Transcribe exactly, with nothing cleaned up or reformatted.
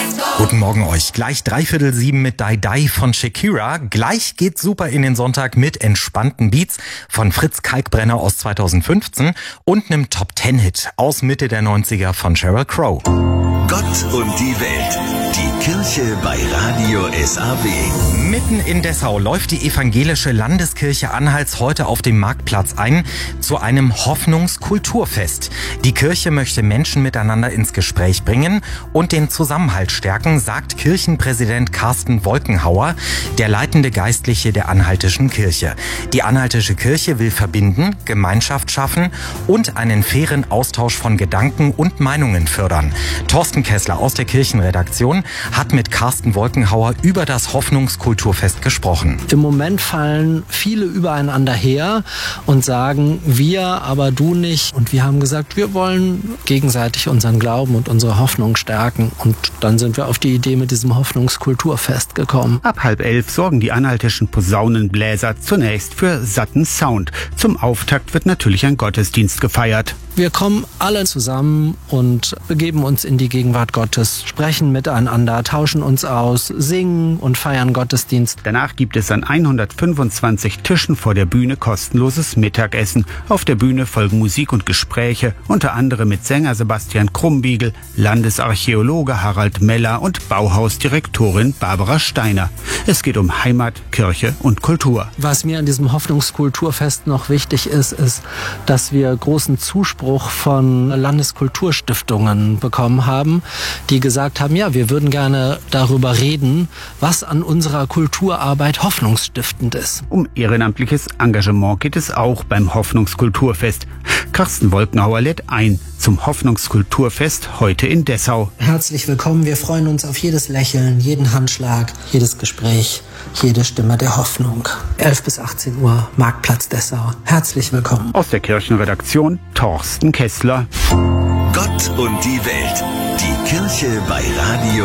Guten Morgen euch. Gleich dreiviertel sieben mit Die Die von Shakira. Gleich geht's super in den Sonntag mit entspannten Beats von Fritz Kalkbrenner aus zweitausendfünfzehn und einem Top-Ten-Hit aus Mitte der neunziger von Sheryl Crow. Gott und die Welt. Die Kirche bei Radio S A W. Mitten in Dessau läuft die evangelische Landeskirche Anhalts heute auf dem Marktplatz ein zu einem Hoffnungskulturfest. Die Kirche möchte Menschen miteinander ins Gespräch bringen und den Zusammenhalt stärken, sagt Kirchenpräsident Carsten Wolkenhauer, der leitende Geistliche der Anhaltischen Kirche. Die Anhaltische Kirche will verbinden, Gemeinschaft schaffen und einen fairen Austausch von Gedanken und Meinungen fördern. Thorsten Kessler aus der Kirchenredaktion hat mit Carsten Wolkenhauer über das Hoffnungskulturfest gesprochen. Im Moment fallen viele übereinander her und sagen, wir, aber du nicht. Und wir haben gesagt, wir wollen gegenseitig unseren Glauben und unsere Hoffnung stärken. Und dann sind wir auf die Idee mit diesem Hoffungskulturfest gekommen. Ab halb elf sorgen die anhaltischen Posaunenbläser zunächst für satten Sound. Zum Auftakt wird natürlich ein Gottesdienst gefeiert. Wir kommen alle zusammen und begeben uns in die Gegenwart Gottes, sprechen miteinander, tauschen uns aus, singen und feiern Gottesdienst. Danach gibt es an hundertfünfundzwanzig Tischen vor der Bühne kostenloses Mittagessen. Auf der Bühne folgen Musik und Gespräche, unter anderem mit Sänger Sebastian Krumbiegel, Landesarchäologe Harald Meller und Bauhausdirektorin Barbara Steiner. Es geht um Heimat, Kirche und Kultur. Was mir an diesem Hoffnungskulturfest noch wichtig ist, ist, dass wir großen Zuspruch von Landeskulturstiftungen bekommen haben, die gesagt haben, ja, wir würden gerne darüber reden, was an unserer Kulturarbeit hoffnungsstiftend ist. Um ehrenamtliches Engagement geht es auch beim Hoffnungskulturfest. Carsten Wolkenhauer lädt ein zum Hoffnungskulturfest heute in Dessau. Herzlich willkommen, wir freuen uns auf jedes Lächeln, jeden Handschlag, jedes Gespräch, jede Stimme der Hoffnung. elf bis achtzehn Uhr, Marktplatz Dessau. Herzlich willkommen. Aus der Kirchenredaktion Thorsten Kessler. Gott und die Welt. Die Kirche bei Radio